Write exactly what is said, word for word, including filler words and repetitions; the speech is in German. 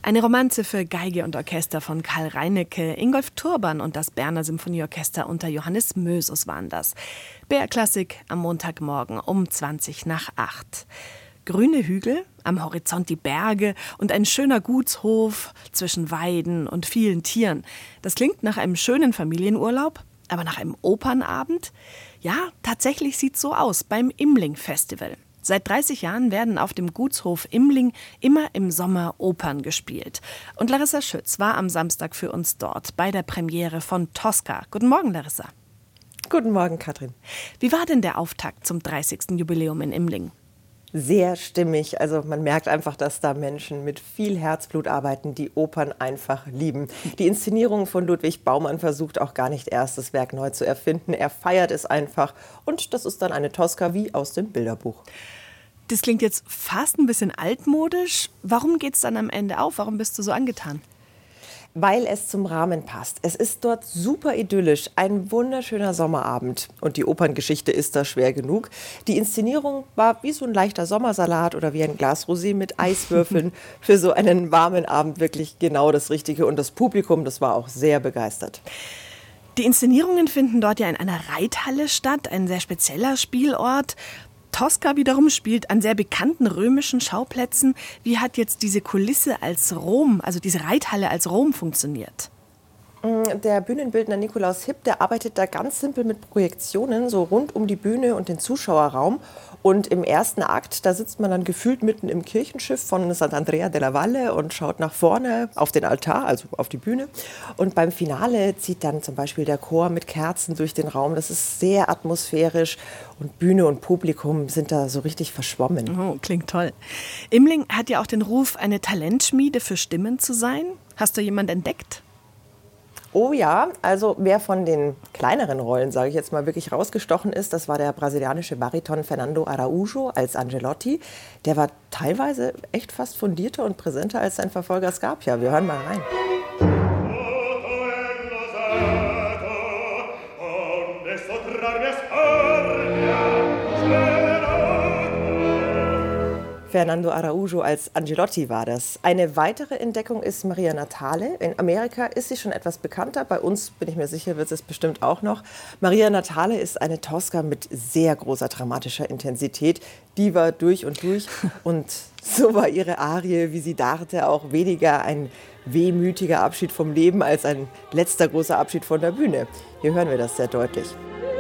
Eine Romanze für Geige und Orchester von Karl Reinecke, Ingolf Turban und das Berner Symphonieorchester unter Johannes Mösus waren das. B R Klassik am Montagmorgen um zwanzig nach acht. Grüne Hügel, am Horizont die Berge und ein schöner Gutshof zwischen Weiden und vielen Tieren. Das klingt nach einem schönen Familienurlaub, aber nach einem Opernabend? Ja, tatsächlich sieht's so aus beim Imling-Festival. Seit dreißig Jahren werden auf dem Gutshof Imling immer im Sommer Opern gespielt. Und Larissa Schütz war am Samstag für uns dort bei der Premiere von Tosca. Guten Morgen, Larissa. Guten Morgen, Katrin. Wie war denn der Auftakt zum dreißigsten Jubiläum in Imling? Sehr stimmig. Also man merkt einfach, dass da Menschen mit viel Herzblut arbeiten, die Opern einfach lieben. Die Inszenierung von Ludwig Baumann versucht auch gar nicht erst das Werk neu zu erfinden. Er feiert es einfach und das ist dann eine Tosca wie aus dem Bilderbuch. Das klingt jetzt fast ein bisschen altmodisch. Warum geht's dann am Ende auf? Warum bist du so angetan? Weil es zum Rahmen passt. Es ist dort super idyllisch, ein wunderschöner Sommerabend. Und die Operngeschichte ist da schwer genug. Die Inszenierung war wie so ein leichter Sommersalat oder wie ein Glas Rosé mit Eiswürfeln. Für so einen warmen Abend wirklich genau das Richtige. Und das Publikum, das war auch sehr begeistert. Die Inszenierungen finden dort ja in einer Reithalle statt, ein sehr spezieller Spielort. Tosca wiederum spielt an sehr bekannten römischen Schauplätzen. Wie hat jetzt diese Kulisse als Rom, also diese Reithalle als Rom funktioniert? Der Bühnenbildner Nikolaus Hipp, der arbeitet da ganz simpel mit Projektionen, so rund um die Bühne und den Zuschauerraum. Und im ersten Akt, da sitzt man dann gefühlt mitten im Kirchenschiff von Sant'Andrea della Valle und schaut nach vorne auf den Altar, also auf die Bühne. Und beim Finale zieht dann zum Beispiel der Chor mit Kerzen durch den Raum. Das ist sehr atmosphärisch und Bühne und Publikum sind da so richtig verschwommen. Oh, klingt toll. Imling hat ja auch den Ruf, eine Talentschmiede für Stimmen zu sein. Hast du jemanden entdeckt? Oh ja, also wer von den kleineren Rollen, sage ich jetzt mal, wirklich rausgestochen ist, das war der brasilianische Bariton Fernando Araújo als Angelotti. Der war teilweise echt fast fundierter und präsenter als sein Verfolger Scarpia. Wir hören mal rein. Fernando Araújo als Angelotti war das. Eine weitere Entdeckung ist Maria Natale. In Amerika ist sie schon etwas bekannter. Bei uns, bin ich mir sicher, wird es bestimmt auch noch. Maria Natale ist eine Tosca mit sehr großer dramatischer Intensität. Die war durch und durch. Und so war ihre Arie Visitarte auch weniger ein wehmütiger Abschied vom Leben als ein letzter großer Abschied von der Bühne. Hier hören wir das sehr deutlich.